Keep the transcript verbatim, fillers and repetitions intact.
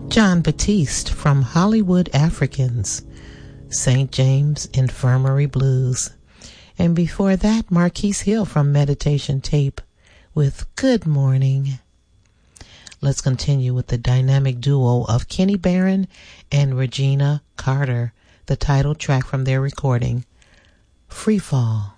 John Batiste from Hollywood Africans, Saint James Infirmary Blues. And before that, Marquise Hill from Meditation Tape with Good Morning. Let's continue with the dynamic duo of Kenny Barron and Regina Carter, the title track from their recording, Free Fall.